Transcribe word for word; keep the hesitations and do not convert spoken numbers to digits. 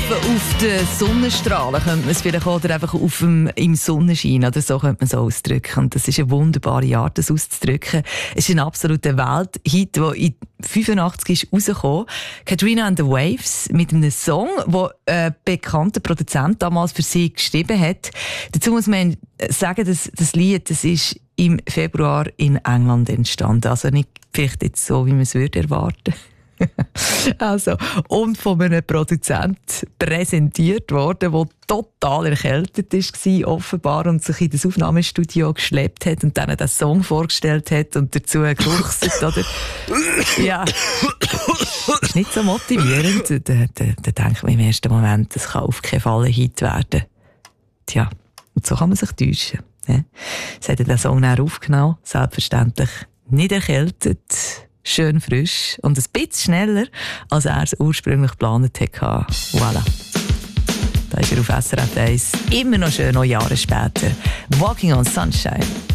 Surfen auf den Sonnenstrahlen könnte man es vielleicht auch, oder einfach auf dem, im Sonnenschein, oder so könnte man es ausdrücken. Und das ist eine wunderbare Art, das auszudrücken. Es ist ein absoluter Welthit, der in fünfundachtzig ist rausgekommen. Katrina and the Waves mit einem Song, den ein bekannter Produzent damals für sie geschrieben hat. Dazu muss man sagen, dass das Lied, das ist im Februar in England entstanden. Also nicht vielleicht jetzt so, wie man es würde erwarten. Also, und von einem Produzent präsentiert worden, der total erkältet war, offenbar, und sich in das Aufnahmestudio geschleppt hat und dann den Song vorgestellt hat und dazu geruchset, oder? Ja. Ist nicht so motivierend. Da, da, da denkt man im ersten Moment, das kann auf keinen Fall ein Hit werden. Tja, und so kann man sich täuschen. Ja. Sie hat den Song dann aufgenommen, selbstverständlich nicht erkältet, schön frisch und ein bisschen schneller, als er es ursprünglich geplant hatte. Voilà. Da ist er auf S R F eins. Immer noch schön, noch Jahre später. Walking on Sunshine.